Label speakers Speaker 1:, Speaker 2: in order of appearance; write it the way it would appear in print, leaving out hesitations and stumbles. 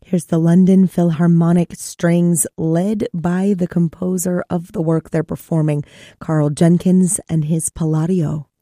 Speaker 1: Here's the London Philharmonic Strings, led by the composer of the work they're performing, Carl Jenkins and his Palladio.